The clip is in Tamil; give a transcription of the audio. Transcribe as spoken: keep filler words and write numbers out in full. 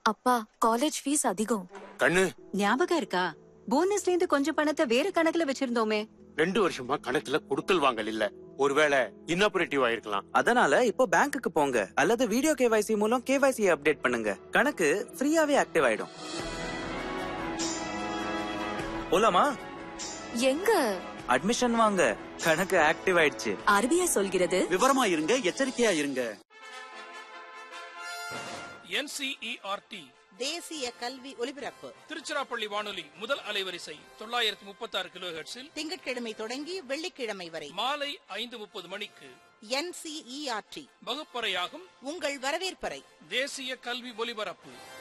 அப்பா, காலேஜ் ஃபீஸ் அதிகம். கண்ணு ஞாபகம் இருக்கா? போனஸ்ல இருந்து கொஞ்சம் பணத்தை வேற கணக்குல வச்சிருந்தோமே. ரெண்டு வருஷமா கணக்குல கொடுக்கல் வாங்கல் இல்ல. ஒருவேளை இன்னாபரேட்டிவ் ஆயிருக்கலாம். அதனால இப்போ பேங்க்குக்கு போங்க அல்லது வீடியோ கேவைசி மூலம் கேவைசி அப்டேட் பண்ணுங்க. கணக்கு ஃப்ரீயாவே ஆக்டிவ் ஆயிடும். போலாமா? எங்க? அட்மிஷன் வாங்க. கணக்கு ஆக்டிவ் ஆயிடுச்சு. ஆர்பிஐ சொல்கிறது விவரமா இருங்க, எச்சரிக்கையா இருங்க. N C E R D தேசிய கல்வி ஒலிபரப்பு திருச்சிராப்பள்ளி வானொலி முதல் அலைவரிசை தொள்ளாயிரத்தி முப்பத்தி ஆறு கிலோ ஹெர்ட்ஸில் திங்கட்கிழமை தொடங்கி வெள்ளிக்கிழமை வரை மாலை ஐந்து முப்பது மணிக்கு N C E R D வகுப்பறையாகும் உங்கள் வரவேற்பறை தேசிய கல்வி ஒலிபரப்பு.